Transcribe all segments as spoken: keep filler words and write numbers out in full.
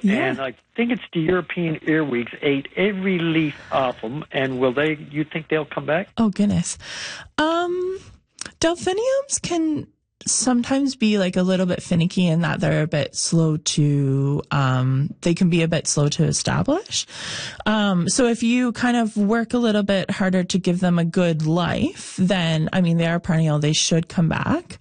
yeah. and I think it's the European earwigs ate every leaf off them. And will they? You think they'll come back? Oh goodness, um, delphiniums can sometimes be like a little bit finicky in that they're a bit slow to, um, they can be a bit slow to establish. Um, so if you kind of work a little bit harder to give them a good life, then, I mean, they are perennial. They should come back.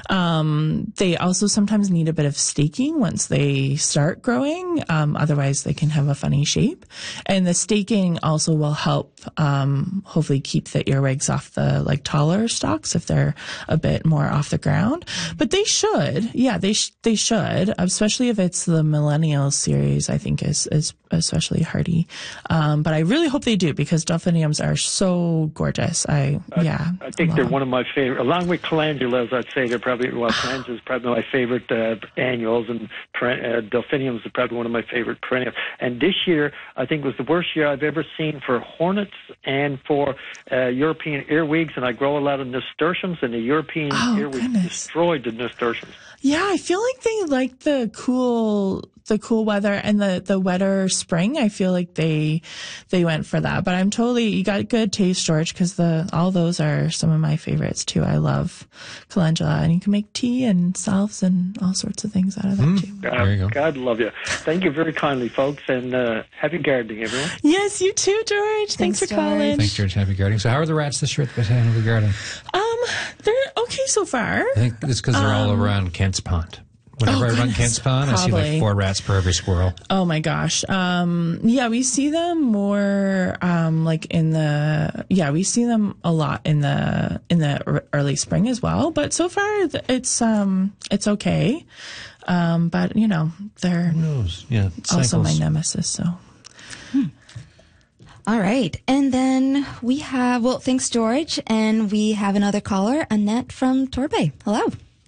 Um, they also sometimes need a bit of staking once they start growing. Um, otherwise they can have a funny shape. And the staking also will help, um, hopefully keep the earwigs off the like taller stalks if they're a bit more off the ground. But they should, yeah, they sh- they should, especially if it's the Millennial series. I think is is especially hardy. Um, but I really hope they do because delphiniums are so gorgeous. I yeah, I, I think they're them. one of my favorite, along with calendulas. I'd say they're probably well, calendulas is probably my favorite uh, annuals, and uh, delphiniums are probably one of my favorite perennials. And this year, I think was the worst year I've ever seen for hornets and for uh, European earwigs. And I grow a lot of nasturtiums, and the European oh, earwigs goodness. destroyed the nasturtiums. Yeah, I feel like they like the cool, the cool weather and the, the wetter spring. I feel like they, they went for that, but I'm totally, you got good taste, George, cause the, all those are some of my favorites too. I love calendula, and you can make tea and salves and all sorts of things out of that mm, too. God, there you go. God love you. Thank you very kindly, folks, and uh, happy gardening, everyone. Yes, you too, George. Thanks, Thanks for George. calling. Thanks, George. Happy gardening. So how are the rats this year at the Botanical Garden? Um, they're okay so far. I think it's because they're um, all around Kent's Pond. Whenever oh, I run Kent's Pond, probably. I see like four rats per every squirrel. Oh my gosh. Um, yeah, we see them more, um, like in the, yeah, we see them a lot in the, in the early spring as well. But so far it's, um, it's okay. Um, but you know, they're Who knows? Yeah, also my nemesis. So. Hmm. All right. And then we have, well, thanks, George. And we have another caller, Annette from Torbay. Hello.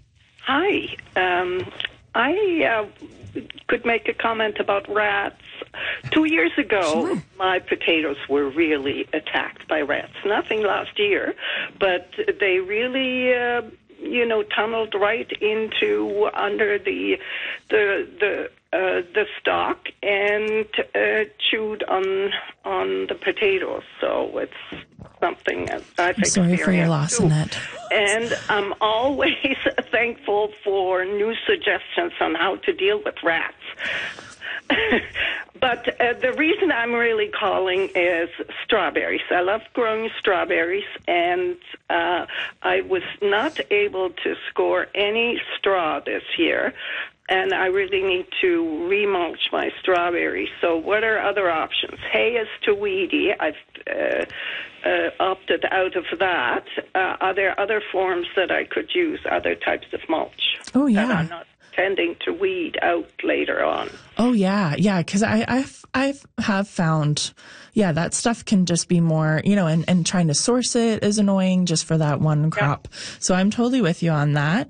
Hi. Um, I uh, could make a comment about rats. Two years ago, sure. my potatoes were really attacked by rats. Nothing last year, but they really, uh, you know, tunneled right into under the the the uh, the stalk and uh, chewed on on the potatoes. So it's something I've I'm sorry for your loss, too. Annette. And I'm always thankful for new suggestions on how to deal with rats. But uh, the reason I'm really calling is strawberries. I love growing strawberries, and uh, I was not able to score any straw this year, and I really need to remulch my strawberries. So what are other options? Hay is too weedy. I've uh, uh, opted out of that. Uh, are there other forms that I could use, other types of mulch? Oh, yeah. That I'm not tending to weed out later on. Oh yeah, yeah. Because I I've I've have found, yeah, that stuff can just be more, you know, and and trying to source it is annoying just for that one crop. Yeah. So I'm totally with you on that.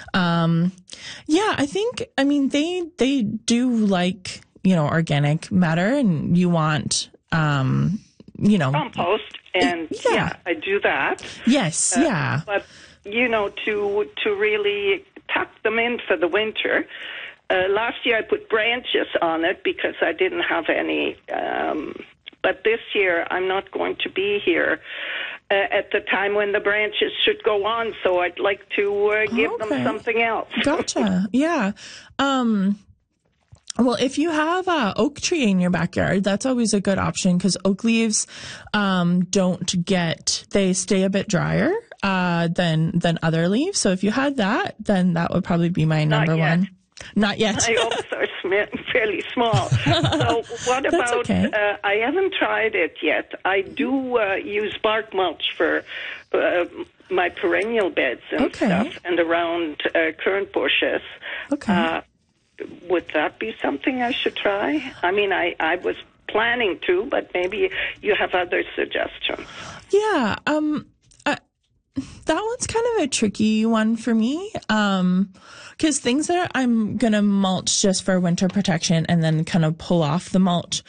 Um, yeah, I think I mean they they do like, you know, organic matter, and you want um, you know, compost, and yeah, yeah I do that. Yes, uh, yeah. But you know, to to really tuck them in for the winter. Uh, last year I put branches on it because I didn't have any. Um, but this year I'm not going to be here uh, at the time when the branches should go on, so I'd like to uh, give okay. them something else. Gotcha. Yeah. Um, well, if you have a oak tree in your backyard, that's always a good option because oak leaves um, don't get, they stay a bit drier uh, than than other leaves. So if you had that, then that would probably be my number Not yet. one. Not yet. My oaks are sm- fairly small. So what That's about, okay. uh, I haven't tried it yet. I do uh, use bark mulch for uh, my perennial beds and okay. stuff and around uh, currant bushes. Okay. Uh, would that be something I should try? I mean, I, I was planning to, but maybe you have other suggestions. Yeah. Um, uh, that one's kind of a tricky one for me. Um, because things that I'm going to mulch just for winter protection and then kind of pull off the mulch,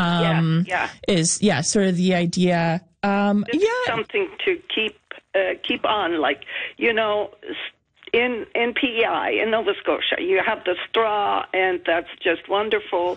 um, yeah, yeah. is, yeah, sort of the idea. Um, this yeah. is something to keep, uh, keep on, like, you know, in, in P E I, in Nova Scotia, you have the straw, and that's just wonderful.